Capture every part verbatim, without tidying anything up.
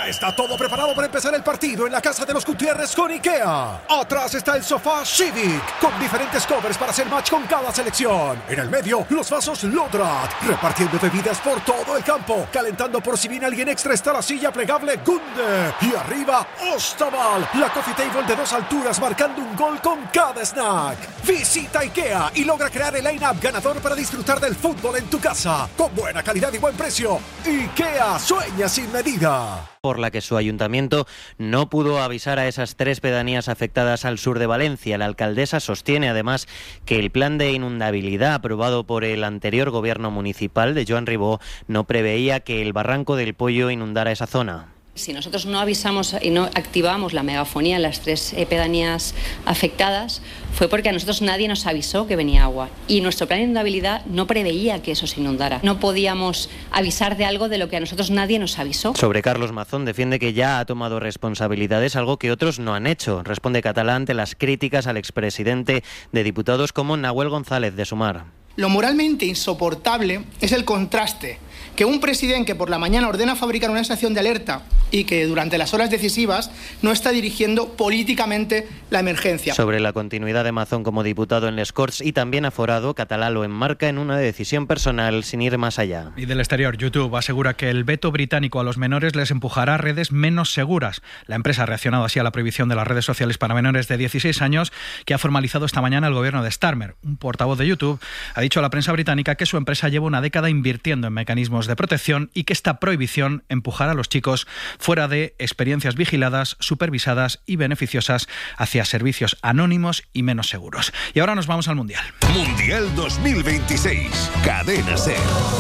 Ya está todo preparado para empezar el partido en la casa de los Gutiérrez con IKEA. Atrás está el sofá Civic, con diferentes covers para hacer match con cada selección. En el medio, los vasos Lodrat, repartiendo bebidas por todo el campo. Calentando por si viene alguien extra está la silla plegable Gunde. Y arriba, Ostaval, la coffee table de dos alturas marcando un gol con cada snack. Visita IKEA y logra crear el line-up ganador para disfrutar del fútbol en tu casa. Con buena calidad y buen precio. IKEA, sueña sin medida. Por la que su ayuntamiento no pudo avisar a esas tres pedanías afectadas al sur de Valencia. La alcaldesa sostiene además que el plan de inundabilidad aprobado por el anterior gobierno municipal de Joan Ribó no preveía que el barranco del Pollo inundara esa zona. Si nosotros no avisamos y no activamos la megafonía en las tres eh, pedanías afectadas, fue porque a nosotros nadie nos avisó que venía agua. Y nuestro plan de inundabilidad no preveía que eso se inundara. No podíamos avisar de algo de lo que a nosotros nadie nos avisó. Sobre Carlos Mazón, defiende que ya ha tomado responsabilidades, algo que otros no han hecho. Responde Catalá ante las críticas al expresidente de Diputados como Nahuel González de Sumar. Lo moralmente insoportable es el contraste que un presidente que por la mañana ordena fabricar una estación de alerta y que durante las horas decisivas no está dirigiendo políticamente la emergencia. Sobre la continuidad de Mazón como diputado en les Corts y también aforado, Catalá lo enmarca en una decisión personal sin ir más allá. Y del exterior, YouTube asegura que el veto británico a los menores les empujará a redes menos seguras. La empresa ha reaccionado así a la prohibición de las redes sociales para menores de dieciséis años que ha formalizado esta mañana el gobierno de Starmer. Un portavoz de YouTube ha dicho a la prensa británica que su empresa lleva una década invirtiendo en mecanismos de protección y que esta prohibición empujará a los chicos fuera de experiencias vigiladas, supervisadas y beneficiosas hacia servicios anónimos y menos seguros. Y ahora nos vamos al Mundial. Mundial dos mil veintiséis, Cadena SER.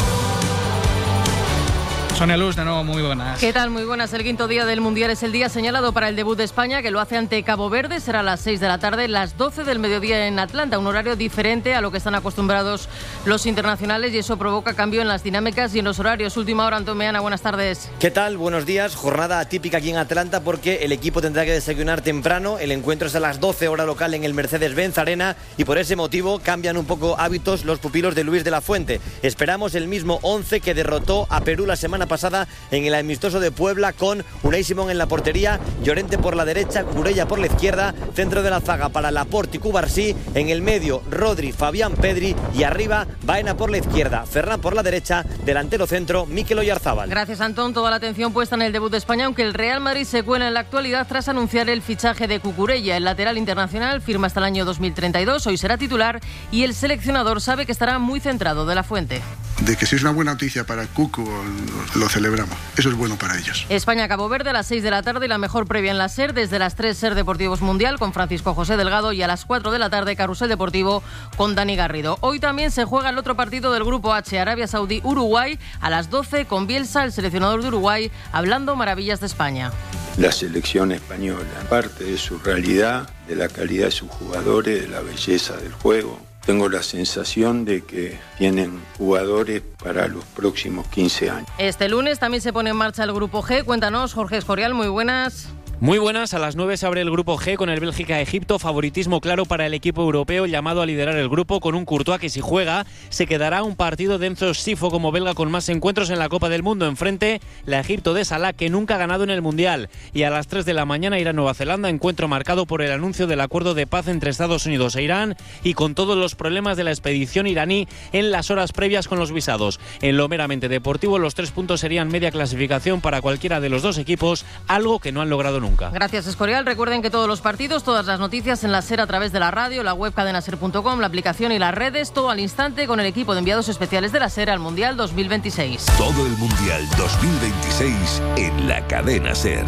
Sonia Luz, de nuevo, muy buenas. ¿Qué tal? Muy buenas. El quinto día del Mundial es el día señalado para el debut de España, que lo hace ante Cabo Verde. Será a las seis de la tarde, las doce del mediodía en Atlanta, un horario diferente a lo que están acostumbrados los internacionales y eso provoca cambio en las dinámicas y en los horarios. Última hora, Antón Meana, buenas tardes. ¿Qué tal? Buenos días. Jornada atípica aquí en Atlanta porque el equipo tendrá que desayunar temprano. El encuentro es a las doce hora local en el Mercedes-Benz Arena y por ese motivo cambian un poco hábitos los pupilos de Luis de la Fuente. Esperamos el mismo once que derrotó a Perú la semana pasada en el amistoso de Puebla, con Unai Simón en la portería, Llorente por la derecha, Curella por la izquierda, centro de la zaga para Laporte y Cubarsí, en el medio Rodri, Fabián, Pedri y arriba Baena por la izquierda, Ferran por la derecha, delantero centro Mikel Oyarzábal. Gracias, Antón. Toda la atención puesta en el debut de España, aunque el Real Madrid se cuela en la actualidad tras anunciar el fichaje de Cucurella. El lateral internacional firma hasta el año dos mil treinta y dos, hoy será titular y el seleccionador sabe que estará muy centrado. De la Fuente. De que si es una buena noticia para Cucu, lo celebramos. Eso es bueno para ellos. España-Cabo Verde a las seis de la tarde y la mejor previa en la SER. Desde las tres, SER Deportivos Mundial con Francisco José Delgado y a las cuatro de la tarde, Carrusel Deportivo con Dani Garrido. Hoy también se juega el otro partido del Grupo H, Arabia Saudí-Uruguay, a las doce con Bielsa, el seleccionador de Uruguay, hablando maravillas de España. La selección española, parte de su realidad, de la calidad de sus jugadores, de la belleza del juego. Tengo la sensación de que tienen jugadores para los próximos quince años. Este lunes también se pone en marcha el Grupo G. Cuéntanos, Jorge Escorial, muy buenas. Muy buenas, a las nueve se abre el Grupo G con el Bélgica-Egipto, favoritismo claro para el equipo europeo llamado a liderar el grupo con un Courtois que si juega se quedará un partido de Enzo Sifo como belga con más encuentros en la Copa del Mundo. Enfrente la Egipto de Salah, que nunca ha ganado en el Mundial, y a las tres de la mañana irá a Nueva Zelanda, encuentro marcado por el anuncio del acuerdo de paz entre Estados Unidos e Irán y con todos los problemas de la expedición iraní en las horas previas con los visados. En lo meramente deportivo, los tres puntos serían media clasificación para cualquiera de los dos equipos, algo que no han logrado nunca. Gracias, Escorial. Recuerden que todos los partidos, todas las noticias en la SER a través de la radio, la web cadena ser punto com, la aplicación y las redes, todo al instante con el equipo de enviados especiales de la SER al Mundial dos mil veintiséis. Todo el Mundial dos mil veintiséis en la cadena SER.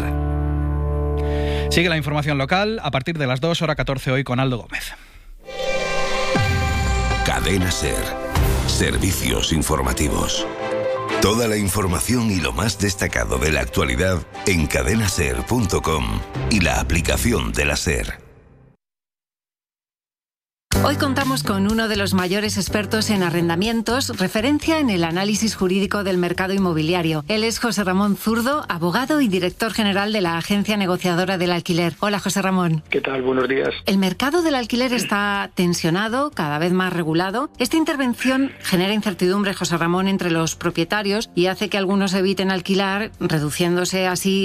Sigue la información local a partir de las dos, hora catorce hoy con Aldo Gómez. Cadena SER. Servicios informativos. Toda la información y lo más destacado de la actualidad en cadena ser punto com y la aplicación de la SER. Hoy contamos con uno de los mayores expertos en arrendamientos, referencia en el análisis jurídico del mercado inmobiliario. Él es José Ramón Zurdo, abogado y director general de la Agencia Negociadora del Alquiler. Hola, José Ramón. ¿Qué tal? Buenos días. El mercado del alquiler está tensionado, cada vez más regulado. Esta intervención genera incertidumbre, José Ramón, entre los propietarios y hace que algunos eviten alquilar, reduciéndose así